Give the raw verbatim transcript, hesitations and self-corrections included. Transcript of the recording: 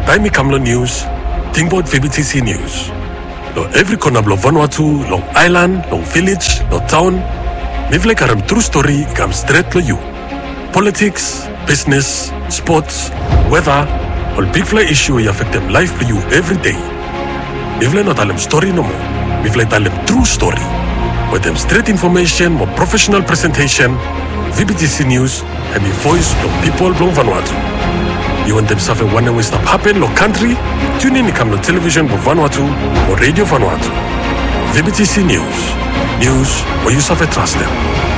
Taimi Kamlo News, Tingbot V B T C News. Lo every corner of Vanuatu, Long Island, Long Village, Long Town, Mivle karam true story come straight to you. Politics, business, sports, weather, all big fly issue you affect them life for you every day. Mivle not tell story no more. Mivle tell them true story. With them straight information, more professional presentation, V B T C News, and the voice of people from Vanuatu. You want them suffer one way stop happen, lo country, tune in come no television for Vanuatu or radio Vanuatu. V B T C News. News where you suffer trust them.